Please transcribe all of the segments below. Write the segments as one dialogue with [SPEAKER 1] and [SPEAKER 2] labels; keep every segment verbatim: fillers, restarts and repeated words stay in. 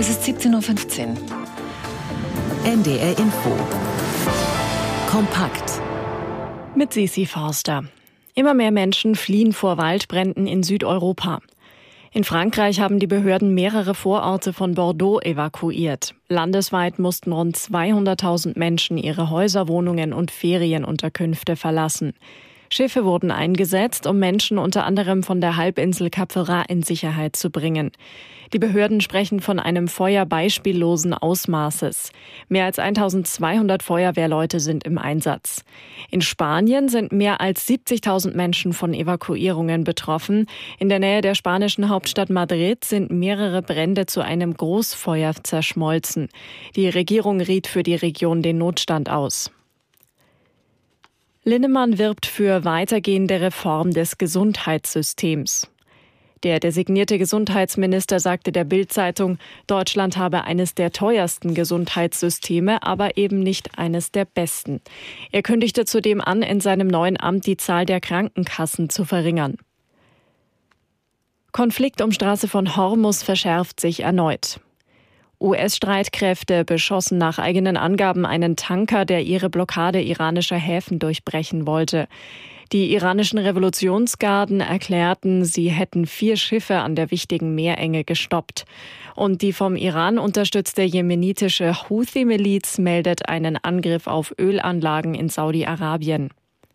[SPEAKER 1] Es ist siebzehn Uhr fünfzehn.
[SPEAKER 2] N D R Info. Kompakt.
[SPEAKER 3] Mit Sisi Forster. Immer mehr Menschen fliehen vor Waldbränden in Südeuropa. In Frankreich haben die Behörden mehrere Vororte von Bordeaux evakuiert. Landesweit mussten rund zweihunderttausend Menschen ihre Häuser, Wohnungen und Ferienunterkünfte verlassen. Schiffe wurden eingesetzt, um Menschen unter anderem von der Halbinsel Cap Ferrat in Sicherheit zu bringen. Die Behörden sprechen von einem Feuer beispiellosen Ausmaßes. Mehr als eintausendzweihundert Feuerwehrleute sind im Einsatz. In Spanien sind mehr als siebzigtausend Menschen von Evakuierungen betroffen. In der Nähe der spanischen Hauptstadt Madrid sind mehrere Brände zu einem Großfeuer zerschmolzen. Die Regierung riet für die Region den Notstand aus. Linnemann wirbt für weitergehende Reform des Gesundheitssystems. Der designierte Gesundheitsminister sagte der Bild-Zeitung, Deutschland habe eines der teuersten Gesundheitssysteme, aber eben nicht eines der besten. Er kündigte zudem an, in seinem neuen Amt die Zahl der Krankenkassen zu verringern. Konflikt um Straße von Hormuz verschärft sich erneut. U S-Streitkräfte beschossen nach eigenen Angaben einen Tanker, der ihre Blockade iranischer Häfen durchbrechen wollte. Die iranischen Revolutionsgarden erklärten, sie hätten vier Schiffe an der wichtigen Meerenge gestoppt. Und die vom Iran unterstützte jemenitische Houthi-Miliz meldet einen Angriff auf Ölanlagen in Saudi-Arabien.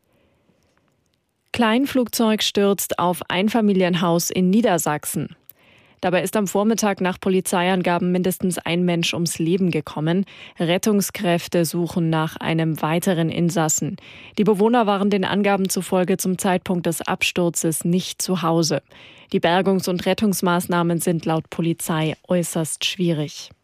[SPEAKER 3] Kleinflugzeug stürzt auf Einfamilienhaus in Niedersachsen. Dabei ist am Vormittag nach Polizeiangaben mindestens ein Mensch ums Leben gekommen. Rettungskräfte suchen nach einem weiteren Insassen. Die Bewohner waren den Angaben zufolge zum Zeitpunkt des Absturzes nicht zu Hause. Die Bergungs- und Rettungsmaßnahmen sind laut Polizei äußerst schwierig.